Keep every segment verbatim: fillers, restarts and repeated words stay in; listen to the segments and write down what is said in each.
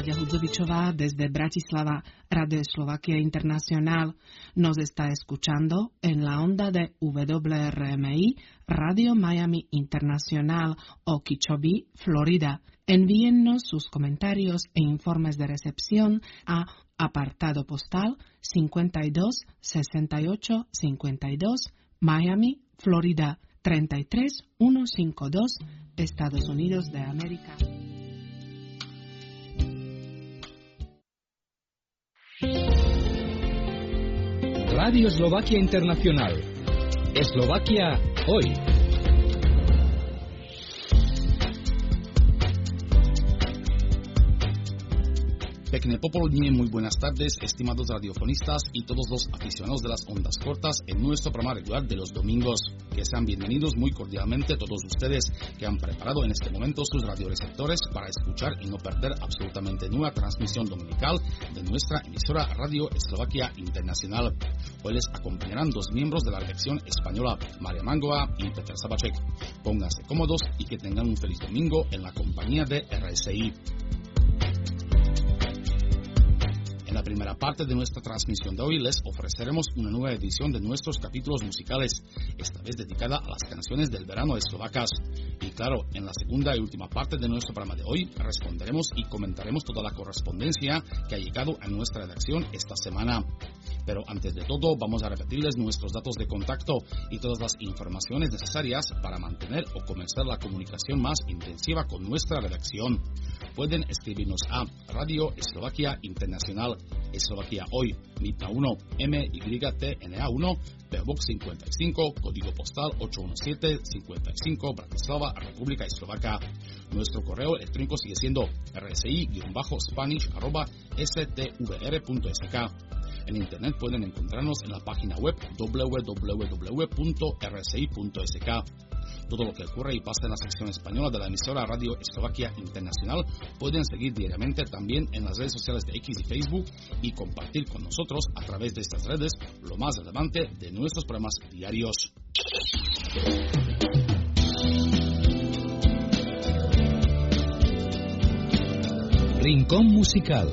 Nadia Hudzovičová desde Bratislava, Radio Eslovaquia Internacional. Nos está escuchando en la onda de W R M I, Radio Miami Internacional, Okeechobee, Florida. Envíennos sus comentarios e informes de recepción a apartado postal cincuenta y dos sesenta y ocho cincuenta y dos, Miami, Florida treinta y tres mil ciento cincuenta y dos, Estados Unidos de América. Radio Eslovaquia Internacional. Eslovaquia hoy. Pekné popoludnie, muy buenas tardes, estimados radiofonistas y todos los aficionados de las ondas cortas en nuestro programa regular de los domingos. Que sean bienvenidos muy cordialmente todos ustedes que han preparado en este momento sus radioreceptores para escuchar y no perder absolutamente nueva transmisión dominical de nuestra emisora Radio Eslovaquia Internacional. Hoy les acompañarán dos miembros de la redacción española, Maria Mangova y Peter Sabacek. Pónganse cómodos y que tengan un feliz domingo en la compañía de R S I. En la primera parte de nuestra transmisión de hoy les ofreceremos una nueva edición de nuestros capítulos musicales, esta vez dedicada a las canciones del verano eslovacas. Y claro, en la segunda y última parte de nuestro programa de hoy responderemos y comentaremos toda la correspondencia que ha llegado a nuestra redacción esta semana. Pero antes de todo vamos a repetirles nuestros datos de contacto y todas las informaciones necesarias para mantener o comenzar la comunicación más intensiva con nuestra redacción. Pueden escribirnos a Radio Eslovaquia Internacional, Eslovaquia Hoy, Mitna uno, M Y T N A uno, P O Box cincuenta y cinco, código postal ocho uno siete cinco cinco, Bratislava, República Eslovaca. Nuestro correo electrónico sigue siendo rsi-spanish arroba stvr.sk. En internet pueden encontrarnos en la página web w w w punto r s i punto s k. Todo lo que ocurre y pasa en la sección española de la emisora Radio Eslovaquia Internacional pueden seguir diariamente también en las redes sociales de X y Facebook y compartir con nosotros a través de estas redes lo más relevante de nuestros programas diarios. Rincón musical.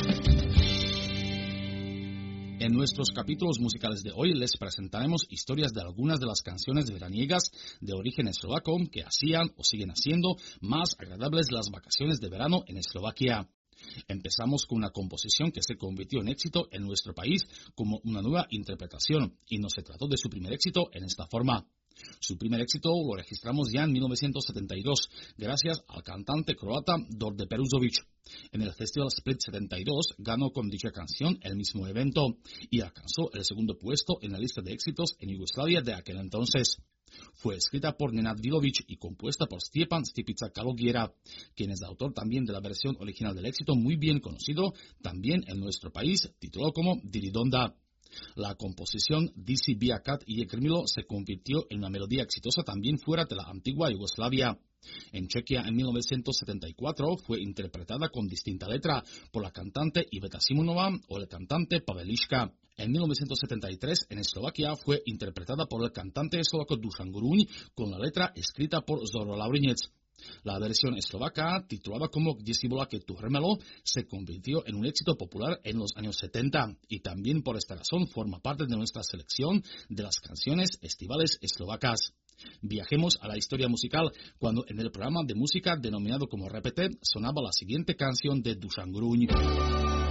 En nuestros capítulos musicales de hoy les presentaremos historias de algunas de las canciones veraniegas de origen eslovaco que hacían o siguen haciendo más agradables las vacaciones de verano en Eslovaquia. Empezamos con una composición que se convirtió en éxito en nuestro país como una nueva interpretación y no se trató de su primer éxito en esta forma. Su primer éxito lo registramos ya en mil novecientos setenta y dos, gracias al cantante croata Đorđe Peruzović. En el Festival Split setenta y dos ganó con dicha canción el mismo evento y alcanzó el segundo puesto en la lista de éxitos en Yugoslavia de aquel entonces. Fue escrita por Nenad Vilović y compuesta por Stjepan Stipica Kalogjera, quien es autor también de la versión original del éxito muy bien conocido también en nuestro país, titulado como Diridonda. La composición Disi Biakat y Krmilo se convirtió en una melodía exitosa también fuera de la antigua Yugoslavia. En Chequia en mil novecientos setenta y cuatro fue interpretada con distinta letra por la cantante Iveta Simonova o el cantante Pavel Liška. En mil novecientos setenta y tres en Eslovaquia fue interpretada por el cantante eslovaco Dušan Gruň con la letra escrita por Zoro Laurinec. La versión eslovaca, titulada como Kde si bola keď tu hrmelo, se convirtió en un éxito popular en los años setenta y también por esta razón forma parte de nuestra selección de las canciones estivales eslovacas. Viajemos a la historia musical cuando en el programa de música denominado como Repete sonaba la siguiente canción de Dušan Gruň.